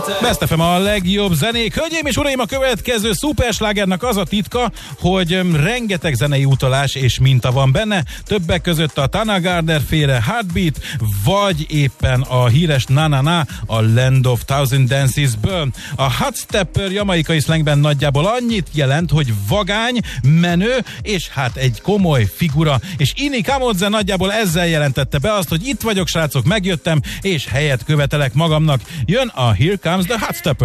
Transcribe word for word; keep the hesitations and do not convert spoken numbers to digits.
Best ef em a legjobb zenék. Hölgyeim és uraim, a következő szuperslágernak az a titka, hogy rengeteg zenei utalás és minta van benne, többek között a Tana Gardner féle Heartbeat, vagy éppen a híres Na Na Na, a Land of Thousand Dancesből. A hot stepper jamaikai szlengben nagyjából annyit jelent, hogy vagány, menő, és hát egy komoly figura. És Ini Kamodze nagyjából ezzel jelentette be azt, hogy itt vagyok, srácok, megjöttem, és helyet követelek magamnak. Jön a Here Comes the Hot Stepper.